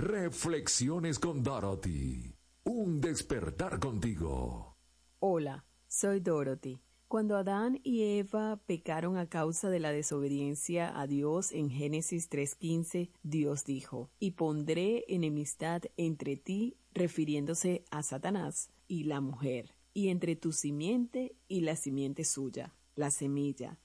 Reflexiones con Dorothy. Un despertar contigo. Hola, soy Dorothy. Cuando Adán y Eva pecaron a causa de la desobediencia a Dios en Génesis 3:15, Dios dijo, «Y pondré enemistad entre ti», refiriéndose a Satanás, «y la mujer, y entre tu simiente y la simiente suya». La semilla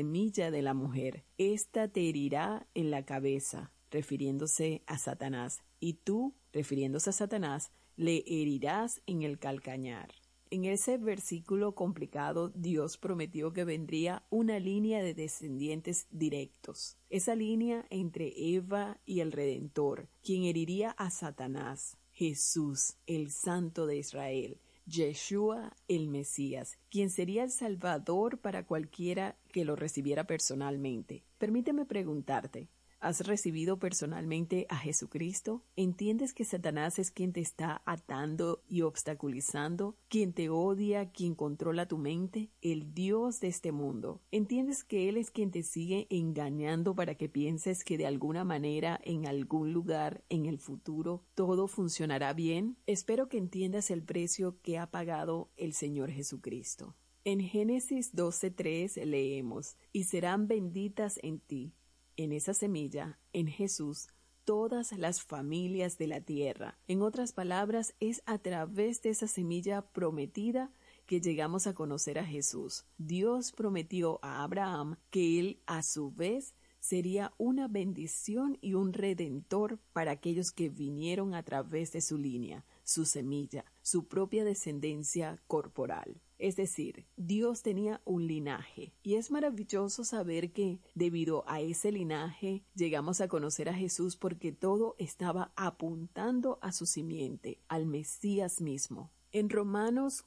de la mujer. Esta te herirá en la cabeza, refiriéndose a Satanás, y tú, refiriéndose a Satanás, le herirás en el calcañar. En ese versículo complicado, Dios prometió que vendría una línea de descendientes directos. Esa línea entre Eva y el Redentor, quien heriría a Satanás, Jesús, el Santo de Israel, Yeshua, el Mesías, quien sería el Salvador para cualquiera que lo recibiera personalmente. Permíteme preguntarte, ¿has recibido personalmente a Jesucristo? ¿Entiendes que Satanás es quien te está atando y obstaculizando? ¿Quien te odia, quien controla tu mente? El Dios de este mundo. ¿Entiendes que Él es quien te sigue engañando para que pienses que de alguna manera, en algún lugar, en el futuro, todo funcionará bien? Espero que entiendas el precio que ha pagado el Señor Jesucristo. En Génesis 12:3 leemos, «Y serán benditas en ti». En esa semilla, en Jesús, todas las familias de la tierra. En otras palabras, es a través de esa semilla prometida que llegamos a conocer a Jesús. Dios prometió a Abraham que él, a su vez, sería una bendición y un redentor para aquellos que vinieron a través de su línea, su semilla, su propia descendencia corporal. Es decir, Dios tenía un linaje y es maravilloso saber que debido a ese linaje llegamos a conocer a Jesús porque todo estaba apuntando a su simiente, al Mesías mismo. En Romanos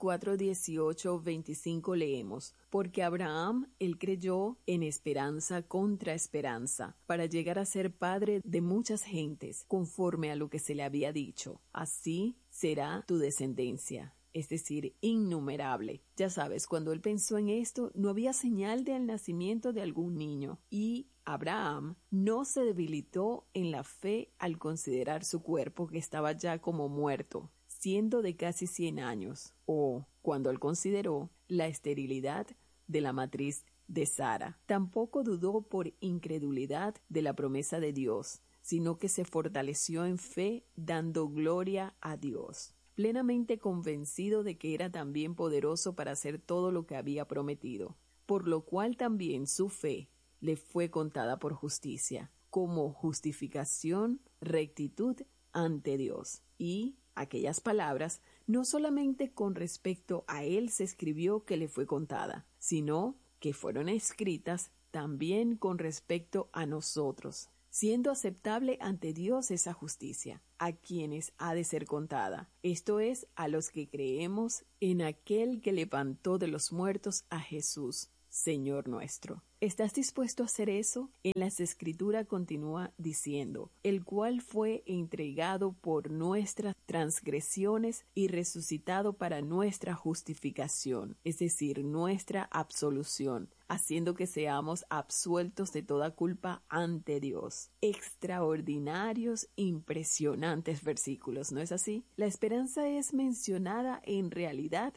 4:18-25 leemos, «Porque Abraham, él creyó en esperanza contra esperanza, para llegar a ser padre de muchas gentes, conforme a lo que se le había dicho. Así será tu descendencia». Es decir, innumerable. Ya sabes, cuando él pensó en esto, no había señal del nacimiento de algún niño. Y Abraham no se debilitó en la fe al considerar su cuerpo que estaba ya como muerto, siendo de casi 100 años, o cuando él consideró la esterilidad de la matriz de Sara. Tampoco dudó por incredulidad de la promesa de Dios, sino que se fortaleció en fe, dando gloria a Dios, plenamente convencido de que era también poderoso para hacer todo lo que había prometido, por lo cual también su fe le fue contada por justicia, como justificación, rectitud ante Dios. Y aquellas palabras, no solamente con respecto a él se escribió que le fue contada, sino que fueron escritas también con respecto a nosotros, siendo aceptable ante Dios esa justicia, a quienes ha de ser contada, esto es, a los que creemos en aquel que levantó de los muertos a Jesús, Señor nuestro. ¿Estás dispuesto a hacer eso? En las Escrituras continúa diciendo, el cual fue entregado por nuestras transgresiones y resucitado para nuestra justificación, es decir, nuestra absolución, haciendo que seamos absueltos de toda culpa ante Dios. Extraordinarios, impresionantes versículos, ¿no es así? La esperanza es mencionada en realidad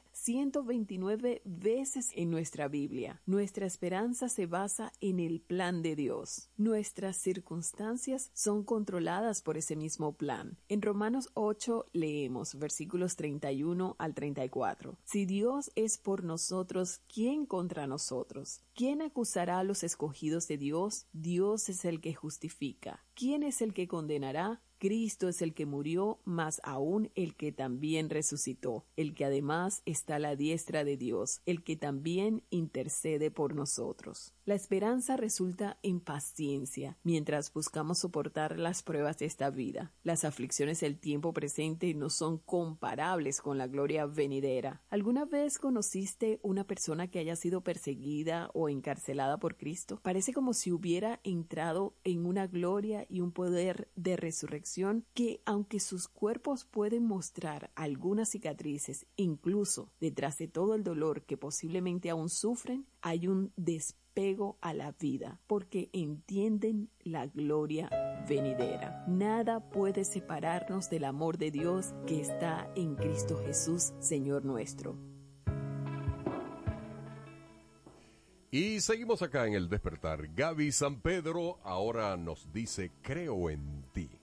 129 veces en nuestra Biblia. Nuestra esperanza se basa en el plan de Dios. Nuestras circunstancias son controladas por ese mismo plan. En Romanos 8 leemos versículos 31 al 34. Si Dios es por nosotros, ¿quién contra nosotros? ¿Quién acusará a los escogidos de Dios? Dios es el que justifica. ¿Quién es el que condenará? Cristo es el que murió, más aún el que también resucitó, el que además está a la diestra de Dios, el que también intercede por nosotros. La esperanza resulta en paciencia mientras buscamos soportar las pruebas de esta vida. Las aflicciones del tiempo presente no son comparables con la gloria venidera. ¿Alguna vez conociste una persona que haya sido perseguida o encarcelada por Cristo? Parece como si hubiera entrado en una gloria y un poder de resurrección conclusión que aunque sus cuerpos pueden mostrar algunas cicatrices, incluso detrás de todo el dolor que posiblemente aún sufren, hay un despego a la vida, porque entienden la gloria venidera. Nada puede separarnos del amor de Dios que está en Cristo Jesús, Señor nuestro. Y seguimos acá en El Despertar. Gaby San Pedro ahora nos dice: creo en ti.